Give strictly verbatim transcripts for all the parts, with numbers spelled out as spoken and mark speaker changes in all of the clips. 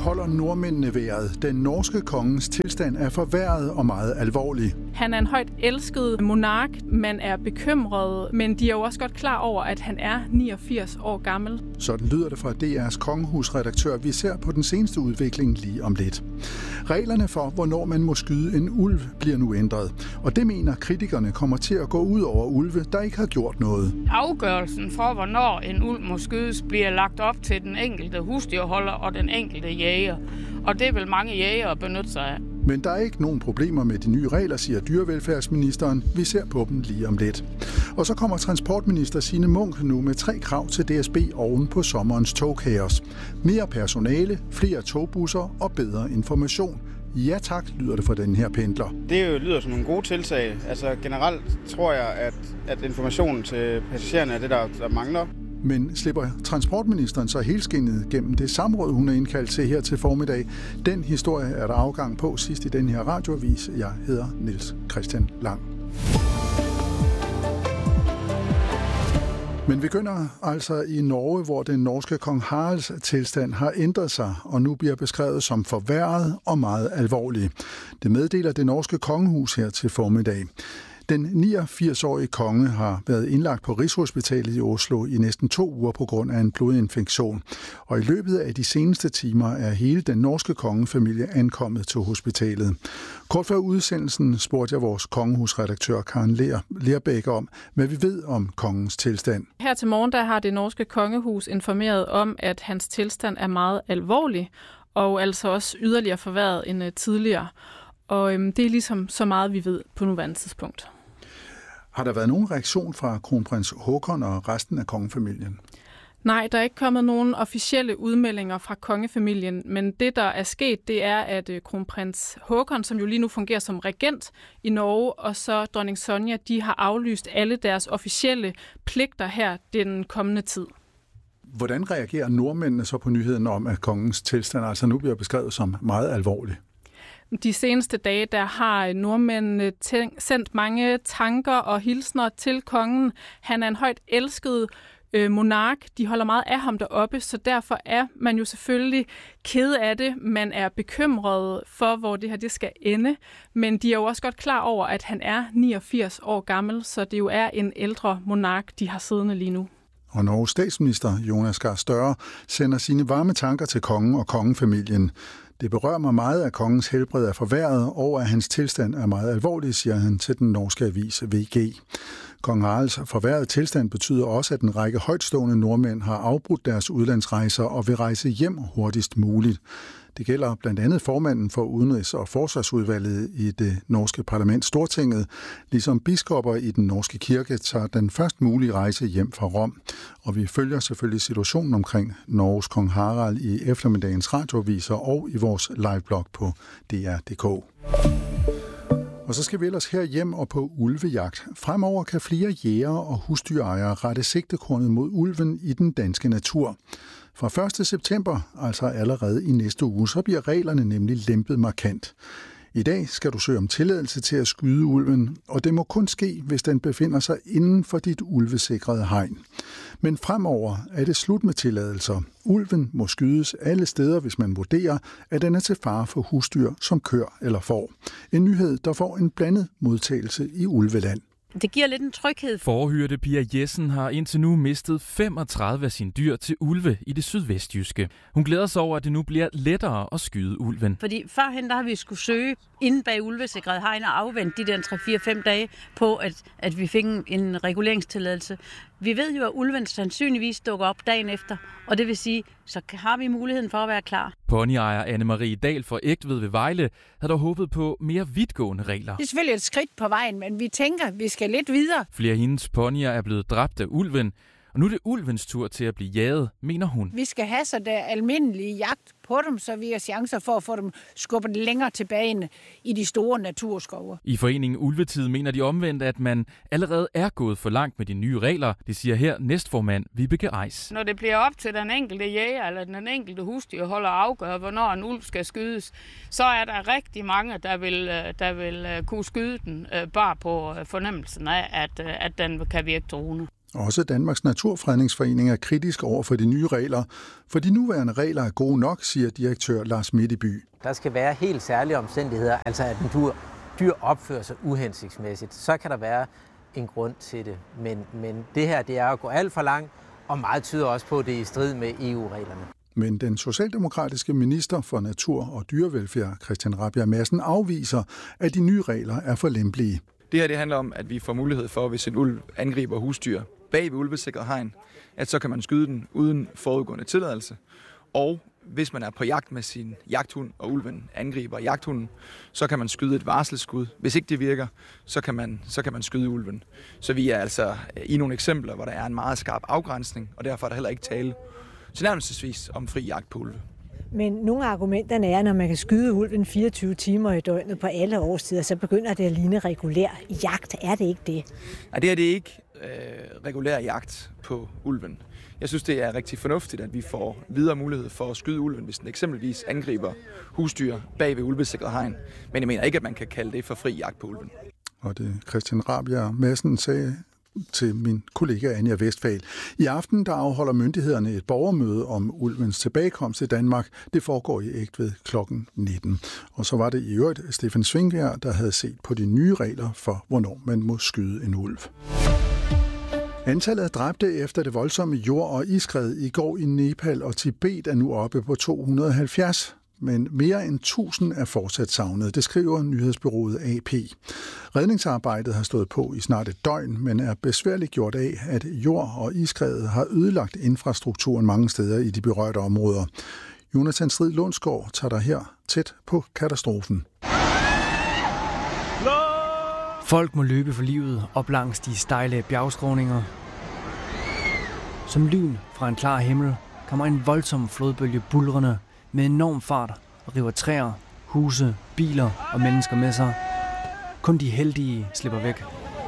Speaker 1: holder nordmændene vejret. Den norske kongens tilstand er forværret og meget alvorlig.
Speaker 2: Han er en højt elsket monark. Man er bekymret, men de er jo også godt klar over, at han er niogfirs år gammel.
Speaker 1: Sådan lyder det fra D R's kongehusredaktør. Vi ser på den seneste udvikling lige om lidt. Reglerne for, hvornår man må skyde en ulv, bliver nu ændret. Og det mener kritikerne kommer til at gå ud over ulve, der ikke har gjort noget.
Speaker 3: Afgørelsen for, hvornår en ulv må skydes, bliver lagt op til den enkelte husdyrholder og den enkelte jæger. Og det vil mange jægere benytte sig af.
Speaker 1: Men der er ikke nogen problemer med de nye regler, siger dyrevelfærdsministeren. Vi ser på dem lige om lidt. Og så kommer transportminister Signe Munk nu med tre krav til D S B oven på sommerens togkaos. Mere personale, flere togbusser og bedre information. Ja tak, lyder det fra den her pendler.
Speaker 4: Det jo lyder som nogle gode tiltag. Altså generelt tror jeg, at, at informationen til passagererne er det, der, der mangler.
Speaker 1: Men slipper transportministeren så helskindet gennem det samråd, hun er indkaldt til her til formiddag? Den historie er der afgang på sidst i den her radioavis. Jeg hedder Niels Christian Lang. Men vi begynder altså i Norge, hvor den norske kong Haralds tilstand har ændret sig, og nu bliver beskrevet som forværret og meget alvorlig. Det meddeler det norske kongehus her til formiddag. Den niogfirs-årige konge har været indlagt på Rigshospitalet i Oslo i næsten to uger på grund af en blodinfektion. Og i løbet af de seneste timer er hele den norske kongefamilie ankommet til hospitalet. Kort før udsendelsen spurgte jeg vores kongehusredaktør Karen Lerbæk om, hvad vi ved om kongens tilstand.
Speaker 2: Her til morgen der har det norske kongehus informeret om, at hans tilstand er meget alvorlig, og altså også yderligere forværret end tidligere. Og øhm, det er ligesom så meget, vi ved på nuværende tidspunkt.
Speaker 1: Har der været nogen reaktion fra kronprins Haakon og resten af kongefamilien?
Speaker 2: Nej, der er ikke kommet nogen officielle udmeldinger fra kongefamilien, men det, der er sket, det er, at kronprins Haakon, som jo lige nu fungerer som regent i Norge, og så dronning Sonja, de har aflyst alle deres officielle pligter her den kommende tid.
Speaker 1: Hvordan reagerer nordmændene så på nyheden om, at kongens tilstand altså nu bliver beskrevet som meget alvorlig?
Speaker 2: De seneste dage, der har nordmændene tænk, sendt mange tanker og hilsner til kongen. Han er en højt elsket øh, monark. De holder meget af ham deroppe, så derfor er man jo selvfølgelig ked af det. Man er bekymret for, hvor det her det skal ende. Men de er jo også godt klar over, at han er niogfirs år gammel, så det jo er en ældre monark, de har siddende lige nu.
Speaker 1: Og Norges statsminister Jonas Gahr Støre sender sine varme tanker til kongen og kongefamilien. Det berører mig meget, at kongens helbred er forværret, og at hans tilstand er meget alvorlig, siger han til den norske avis V G. Kong Haralds forværrede tilstand betyder også, at en række højtstående nordmænd har afbrudt deres udlandsrejser og vil rejse hjem hurtigst muligt. Det gælder blandt andet formanden for Udenrigs- og Forsvarsudvalget i det norske parlament Stortinget, ligesom biskopper i den norske kirke tager den først mulige rejse hjem fra Rom. Og vi følger selvfølgelig situationen omkring Norges kong Harald i eftermiddagens radioaviser og i vores liveblog på D R punktum d k. Og så skal vi ellers her hjem og på ulvejagt. Fremover kan flere jægere og husdyrejere rette sigtekornet mod ulven i den danske natur. Fra første september, altså allerede i næste uge, så bliver reglerne nemlig lempet markant. I dag skal du søge om tilladelse til at skyde ulven, og det må kun ske, hvis den befinder sig inden for dit ulvesikrede hegn. Men fremover er det slut med tilladelser. Ulven må skydes alle steder, hvis man vurderer, at den er til fare for husdyr som køer eller får. En nyhed, der får en blandet modtagelse i ulveland.
Speaker 5: Det giver lidt en tryghed.
Speaker 6: Forhyrte Pia Jessen har indtil nu mistet femogtredive af sine dyr til ulve i det sydvestjyske. Hun glæder sig over, at det nu bliver lettere at skyde ulven.
Speaker 5: Fordi førhen der har vi skulle søge inde bag ulvesikret hegn og afvente de der tre fire fem dage på, at, at vi fik en, en reguleringstilladelse. Vi ved jo, at ulven sandsynligvis dukker op dagen efter, og det vil sige, så har vi muligheden for at være klar.
Speaker 6: Ponyejer Anne-Marie Dahl fra Ægtved ved Vejle havde dog håbet på mere vidtgående regler.
Speaker 7: Det er selvfølgelig et skridt på vejen, men vi tænker, at vi skal lidt videre.
Speaker 6: Flere af hendes ponyer er blevet dræbt af ulven, og nu er det ulvens tur til at blive jaget, mener hun.
Speaker 7: Vi skal have så der almindelige jagt på dem, så vi har chancer for at få dem skubbet længere tilbage i de store naturskove.
Speaker 6: I foreningen Ulvetid mener de omvendt, at man allerede er gået for langt med de nye regler. Det siger her næstformand Vibeke Eis.
Speaker 3: Når det bliver op til den enkelte jæger eller den enkelte husdyrholder at afgøre, hvornår en ulv skal skydes, så er der rigtig mange, der vil, der vil kunne skyde den bare på fornemmelsen af, at, at den kan virke truende.
Speaker 1: Også Danmarks Naturfredningsforening er kritisk over for de nye regler, for de nuværende regler er gode nok, siger direktør Lars Midtby.
Speaker 8: Der skal være helt særlige omstændigheder, altså at en dyr, dyr opfører sig uhensigtsmæssigt. Så kan der være en grund til det, men, men det her det er at gå alt for langt, og meget tyder også på, at det er i strid med E U-reglerne.
Speaker 1: Men den socialdemokratiske minister for Natur og Dyrevelfærd, Christian Rabjerg Madsen, afviser, at de nye regler er for lempelige.
Speaker 9: Det her det handler om, at vi får mulighed for, hvis en ulv angriber husdyr bag ved ulvesikret hegn, at så kan man skyde den uden forudgående tilladelse. Og hvis man er på jagt med sin jagthund, og ulven angriber jagthunden, så kan man skyde et varselsskud. Hvis ikke det virker, så kan man, så kan man skyde ulven. Så vi er altså i nogle eksempler, hvor der er en meget skarp afgrænsning, og derfor er der heller ikke tale tilnærmelsesvis om fri jagt på ulve.
Speaker 10: Men nogle af argumenterne er, at når man kan skyde ulven fireogtyve timer i døgnet på alle årstider, så begynder det at ligne regulær jagt. Er det ikke det?
Speaker 9: Nej, det er det ikke øh, regulær jagt på ulven. Jeg synes, det er rigtig fornuftigt, at vi får videre mulighed for at skyde ulven, hvis den eksempelvis angriber husdyr bag ved ulvesikret hegn. Men jeg mener ikke, at man kan kalde det for fri jagt på ulven.
Speaker 1: Og det Christian Rabjerg Madsen sagde til min kollega Anja Westphal. I aften der afholder myndighederne et borgermøde om ulvens tilbagekomst til Danmark. Det foregår i Egtved klokken nitten. Og så var det i øvrigt Stefan Svingberg, der havde set på de nye regler for, hvornår man må skyde en ulv. Antallet af dræbte efter det voldsomme jord- og iskred i går i Nepal og Tibet er nu oppe på to hundrede og halvfjerds. Men mere end tusind er fortsat savnet, det skriver nyhedsbureauet A P. Redningsarbejdet har stået på i snart et døgn, men er besværligt gjort af, at jord- og iskredet har ødelagt infrastrukturen mange steder i de berørte områder. Jonathan Strid Lundsgaard tager der her tæt på katastrofen.
Speaker 11: Folk må løbe for livet op langs de stejle bjergskråninger. Som lyn fra en klar himmel kommer en voldsom flodbølge buldrende med enorm fart og river træer, huse, biler og mennesker med sig. Kun de heldige slipper væk.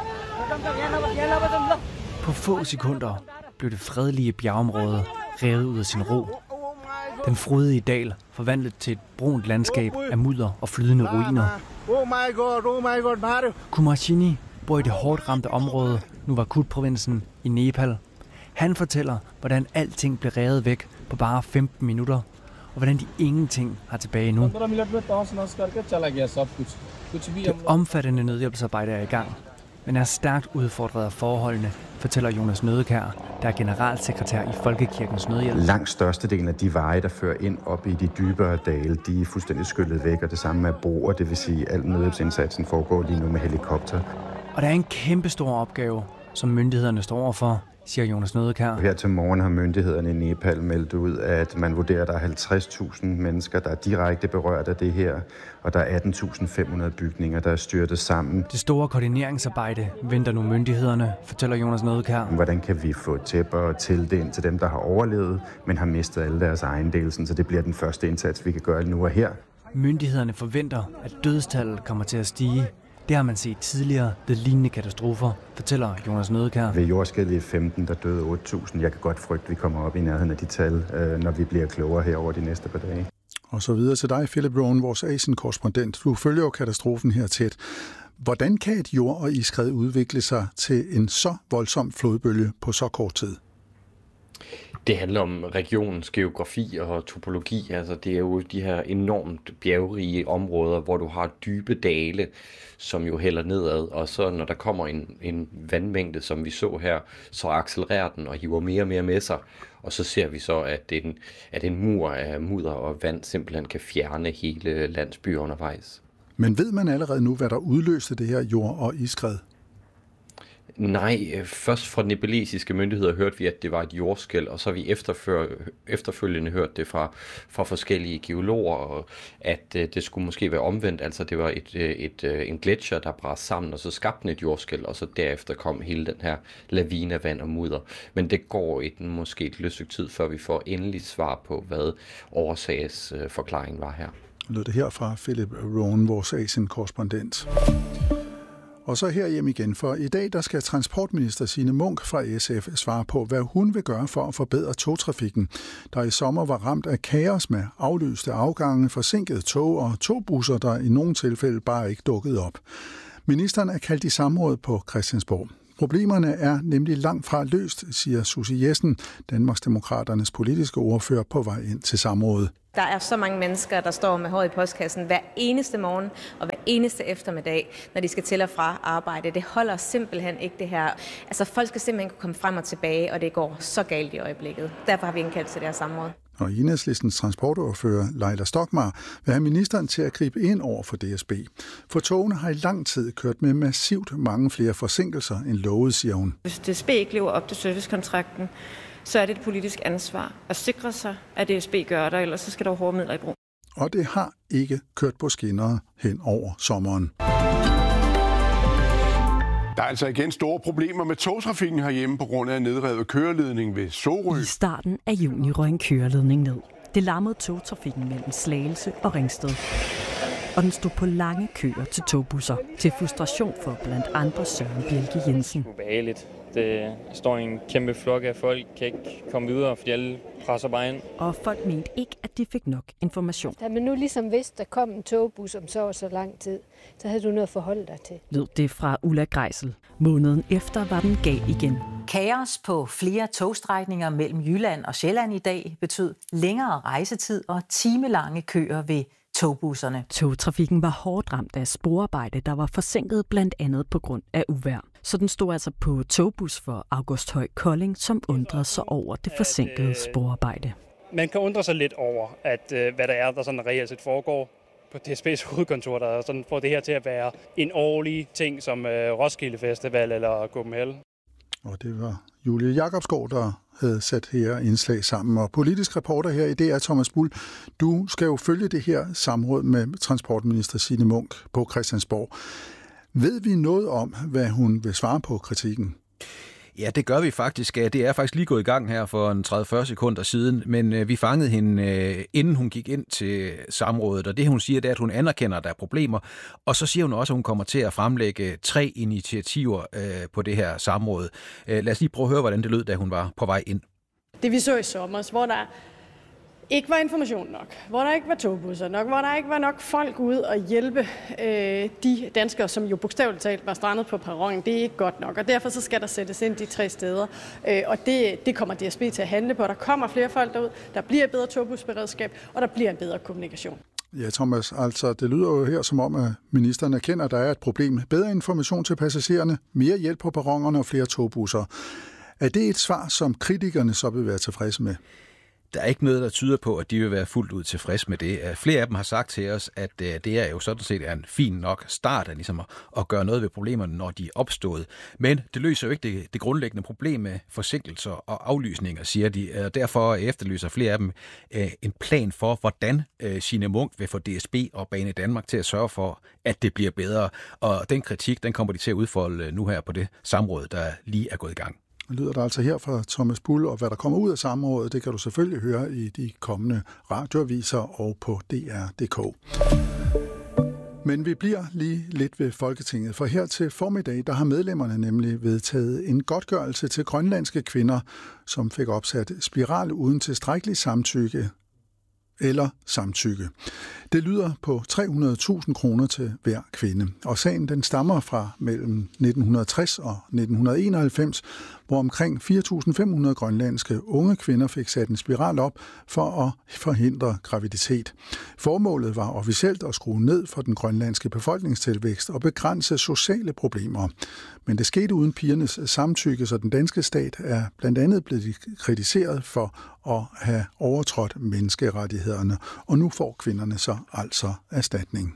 Speaker 11: På få sekunder blev det fredelige bjergområde revet ud af sin ro. Den frodige dal forvandlet til et brunt landskab af mudder og flydende ruiner.
Speaker 12: Oh my god, oh my god, Mario.
Speaker 11: Kumarchini bor i det hårdt ramte område, Nuvakut-provinsen i Nepal. Han fortæller, hvordan alting blev revet væk på bare femten minutter, og hvordan de ingenting har tilbage nu. Det omfattende nødhjælpsarbejde er i gang, men er stærkt udfordret af forholdene, fortæller Jonas Nødekær, der er generalsekretær i Folkekirkens Nødhjælp.
Speaker 13: Langt størstedelen af de veje, der fører ind op i de dybere dale, de er fuldstændig skyllet væk, og det samme med broer, det vil sige, at al nødhjælpsindsatsen foregår lige nu med helikopter.
Speaker 11: Og der er en kæmpe stor opgave, som myndighederne står overfor, siger Jonas Nødekær.
Speaker 13: Her til morgen har myndighederne i Nepal meldt ud, at man vurderer, at der er halvtreds tusind mennesker, der er direkte berørt af det her, og der er atten tusind fem hundrede bygninger, der er styrtet sammen.
Speaker 11: Det store koordineringsarbejde venter nu myndighederne, fortæller Jonas Nødekær.
Speaker 13: Hvordan kan vi få tæpper og telte ind til dem, der har overlevet, men har mistet alle deres ejendele, så det bliver den første indsats, vi kan gøre nu og her.
Speaker 11: Myndighederne forventer, at dødstallet kommer til at stige. Det har man set tidligere ved lignende katastrofer, fortæller Jonas Nødekær.
Speaker 13: Ved jordskælvet i femten, der døde otte tusind. Jeg kan godt frygte, at vi kommer op i nærheden af de tal, når vi bliver klogere her over de næste par dage.
Speaker 1: Og så videre til dig, Philip Rohn, vores Asien-korrespondent. Du følger jo katastrofen her tæt. Hvordan kan et jord- og iskred udvikle sig til en så voldsom flodbølge på så kort tid?
Speaker 14: Det handler om regionens geografi og topologi. Altså, det er jo de her enormt bjergrige områder, hvor du har dybe dale, som jo hælder nedad. Og så når der kommer en, en vandmængde, som vi så her, så accelererer den og hiver mere og mere med sig. Og så ser vi så, at en, at en mur af mudder og vand simpelthen kan fjerne hele landsbyer undervejs.
Speaker 1: Men ved man allerede nu, hvad der udløste det her jord- og iskred?
Speaker 14: Nej, først fra nepalesiske myndigheder hørte vi, at det var et jordskælv, og så har vi efterfølgende hørt det fra, fra forskellige geologer, at det skulle måske være omvendt, altså det var et, et, en gletsjer, der brast sammen, og så skabte et jordskælv, og så derefter kom hele den her lavine af vand og mudder. Men det går et, måske et løst stykke tid, før vi får endeligt svar på, hvad årsagsforklaringen var her.
Speaker 1: Lød det her fra Philip Rohn, vores Asien-korrespondent. Og så her hjem igen, for i dag der skal transportminister Signe Munk fra S F svare på, hvad hun vil gøre for at forbedre togtrafikken, der i sommer var ramt af kaos med aflyste afgange, forsinkede tog og togbusser, der i nogle tilfælde bare ikke dukkede op. Ministeren er kaldt i samråd på Christiansborg. Problemerne er nemlig langt fra løst, siger Susie Jessen, Danmarksdemokraternes politiske ordfører, på vej ind til samrådet.
Speaker 15: Der er så mange mennesker, der står med håret i postkassen hver eneste morgen og hver eneste eftermiddag, når de skal til og fra arbejde. Det holder simpelthen ikke det her. Altså folk skal simpelthen kunne komme frem og tilbage, og det går så galt i øjeblikket. Derfor har vi indkaldt til det her samråd.
Speaker 1: Og Enhedslistens transportordfører Leila Stokmar vil have ministeren til at gribe ind over for D S B. For togene har i lang tid kørt med massivt mange flere forsinkelser end lovet, siger hun.
Speaker 16: Hvis D S B ikke lever op til servicekontrakten, så er det et politisk ansvar at sikre sig, at D S B gør det, ellers så skal der hårde midler i brug.
Speaker 1: Og det har ikke kørt på skinner hen over sommeren.
Speaker 17: Der er altså igen store problemer med togtrafikken herhjemme på grund af en nedrevet køreledning ved Sorø.
Speaker 18: I starten af juni røg en køreledning ned. Det lammede togtrafikken mellem Slagelse og Ringsted. Og den stod på lange køer til togbusser, til frustration for blandt andre Søren Bjelke Jensen.
Speaker 19: Det er ubehageligt. Det står en kæmpe flok af folk, kan ikke komme videre, fordi alle presser bare ind.
Speaker 18: Og folk mente ikke, at de fik nok information.
Speaker 20: Da man nu ligesom vidste, der kom en togbus om så og så lang tid, så havde du noget at forholde dig til.
Speaker 18: Lød det fra Ulla Greisel. Måneden efter var den gal igen.
Speaker 21: Kaos på flere togstrækninger mellem Jylland og Sjælland i dag betød længere rejsetid og timelange køer ved togbusserne.
Speaker 18: Togtrafikken var hårdt ramt af sporarbejde, der var forsinket blandt andet på grund af uvejr. Så den stod altså på togbus for August Høj Kolding, som undrede sig over det forsinkede sporarbejde.
Speaker 22: Man kan undre sig lidt over, at hvad der er, der sådan reelt set foregår på D S B's hovedkontor, der sådan får det her til at være en årlig ting som Roskilde Festival eller Copenhagen.
Speaker 1: Og det var Julie Jacobsgaard, der havde sat her indslag sammen. Og politisk reporter her i D R, Thomas Bull, du skal jo følge det her samråd med transportminister Signe Munk på Christiansborg. Ved vi noget om, hvad hun vil svare på kritikken?
Speaker 23: Ja, det gør vi faktisk. Det er faktisk lige gået i gang her for en tredive til fyrre sekunder siden, men vi fangede hende, inden hun gik ind til samrådet, og det hun siger, det er, at hun anerkender, at der er problemer, og så siger hun også, at hun kommer til at fremlægge tre initiativer på det her samråd. Lad os lige prøve at høre, hvordan det lød, da hun var på vej ind.
Speaker 24: Det vi så i sommer, hvor der ikke var information nok, hvor der ikke var togbusser nok, hvor der ikke var nok folk ude og hjælpe øh, de danskere, som jo bogstaveligt talt var strandet på perronen. Det er ikke godt nok, og derfor så skal der sættes ind de tre steder. Øh, og det, det kommer D S B til at handle på. Der kommer flere folk derud, der bliver bedre togbusberedskab, og der bliver en bedre kommunikation.
Speaker 1: Ja, Thomas, altså det lyder jo her som om, at ministeren erkender, at der er et problem. Bedre information til passagererne, mere hjælp på perronerne og flere togbusser. Er det et svar, som kritikerne så vil være tilfredse med?
Speaker 23: Der er ikke noget, der tyder på, at de vil være fuldt ud tilfreds med det. Flere af dem har sagt til os, at det er jo sådan set er en fin nok start af ligesom at gøre noget ved problemerne, når de er opstået. Men det løser jo ikke det, det grundlæggende problem med forsinkelser og aflysninger, siger de. Derfor efterlyser flere af dem en plan for, hvordan Signe Munk vil få D S B og Bane Danmark til at sørge for, at det bliver bedre. Og den kritik, den kommer de til at udfolde nu her på det samråd, der lige er gået i gang.
Speaker 1: Lyder der altså her fra Thomas Bull, og hvad der kommer ud af samrådet, det kan du selvfølgelig høre i de kommende radioaviser og på D R punktum d k. Men vi bliver lige lidt ved Folketinget, for her til formiddag, der har medlemmerne nemlig vedtaget en godtgørelse til grønlandske kvinder, som fik opsat spiral uden tilstrækkelig samtykke eller samtykke. Det lyder på tre hundrede tusind kroner til hver kvinde, og sagen den stammer fra mellem nitten tres og nitten enoghalvfems, hvor omkring fire tusind fem hundrede grønlandske unge kvinder fik sat en spiral op for at forhindre graviditet. Formålet var officielt at skrue ned for den grønlandske befolkningstilvækst og begrænse sociale problemer. Men det skete uden pigernes samtykke, så den danske stat er blandt andet blevet kritiseret for at have overtrådt menneskerettighederne, og nu får kvinderne så altså erstatning.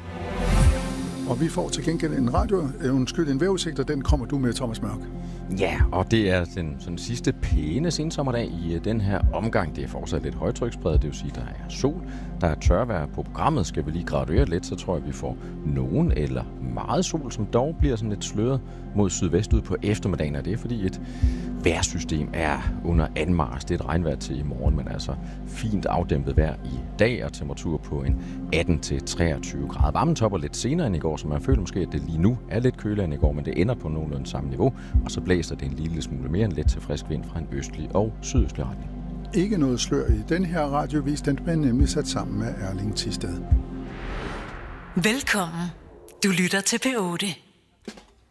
Speaker 1: Og vi får til gengæld en radio, undskyld, en vejrudsigt, og den kommer du med, Thomas Mørk.
Speaker 25: Ja, og det er den sådan, sidste pæne sensommerdag i den her omgang. Det er fortsat lidt højtrykspræget, det vil sige, at der er sol, der er tørvejr på programmet. Skal vi lige graduere lidt, så tror jeg, vi får nogen eller meget sol, som dog bliver sådan lidt sløret mod sydvest ud på eftermiddagen. Og det er fordi et vejrsystem er under anmarch. Det er et regnvejr til i morgen, men altså fint afdæmpet vejr i dag og temperatur på en atten til treogtyve grader. Varmen topper lidt senere end i går, så man føler måske, at det lige nu er lidt køligere end i går, men det ender på nogenlunde samme niveau, og så blæser det en lille smule mere end let til frisk vind fra en østlig og sydøstlig retning.
Speaker 1: Ikke noget slør i den her radiovis, den er nemlig sat sammen med Erling Thisted.
Speaker 26: Velkommen. Du lytter til P otte.